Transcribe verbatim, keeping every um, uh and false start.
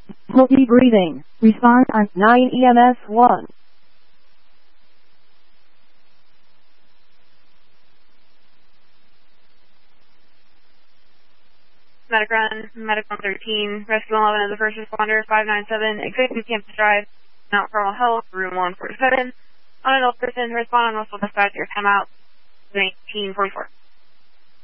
Multi breathing. Respond on nine E M S one. Medic run, Medic one thirteen, Rescue eleven of the first responder, five nine seven, exiting Campus Drive, Mount Carmel Health, room one forty-seven. On an adult person, respond on Russell Dispatch, your timeout, nineteen forty-four.